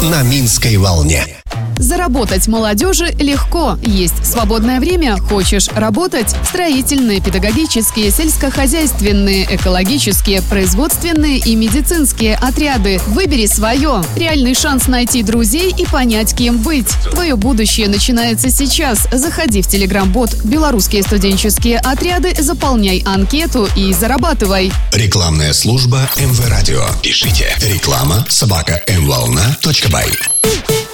на Минской волне. Заработать молодежи легко. Есть свободное время? Хочешь работать? Строительные, педагогические, сельскохозяйственные, экологические, производственные и медицинские отряды. Выбери свое. Реальный шанс найти друзей и понять, кем быть. Твое будущее начинается сейчас. Заходи в телеграм-бот «Белорусские студенческие отряды», заполняй анкету и зарабатывай. Рекламная служба МВ Радио. Пишите реклама@mvolna.by.